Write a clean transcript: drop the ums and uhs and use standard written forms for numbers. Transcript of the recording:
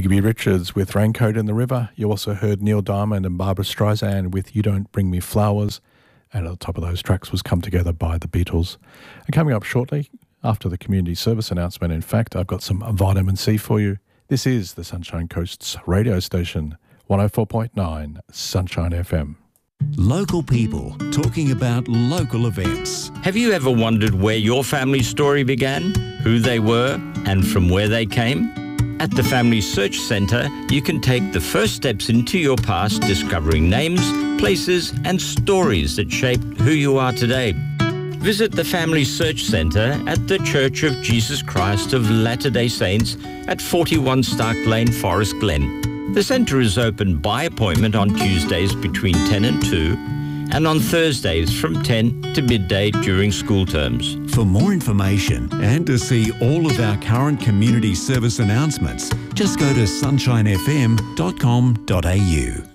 Digby Richards with Raincoat in the River. You also heard Neil Diamond and Barbara Streisand with You Don't Bring Me Flowers. And at the top of those tracks was Come Together by the Beatles. And coming up shortly, after the community service announcement, in fact, I've got some vitamin C for you. This is the Sunshine Coast's radio station, 104.9 Sunshine FM. Local people talking about local events. Have you ever wondered where your family story began, who they were, and from where they came? At the Family Search Centre, you can take the first steps into your past, discovering names, places, and stories that shaped who you are today. Visit the Family Search Centre at the Church of Jesus Christ of Latter-day Saints at 41 Stark Lane, Forest Glen. The centre is open by appointment on Tuesdays between 10 and 2 and on Thursdays from 10 to midday during school terms. For more information and to see all of our current community service announcements, just go to sunshinefm.com.au.